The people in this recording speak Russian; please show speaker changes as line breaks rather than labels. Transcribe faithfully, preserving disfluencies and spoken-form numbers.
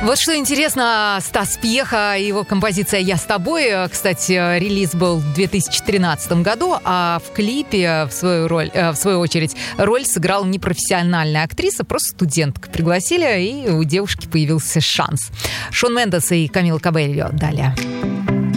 Вот что интересно, Стас Пьеха и его композиция «Я с тобой». Кстати, релиз был в две тысячи тринадцатом году, а в клипе, в свою, роль, в свою очередь, роль сыграла не профессиональная актриса, просто студентка. Пригласили, и у девушки появился шанс. Шон Мендес и Камила Кабельо далее.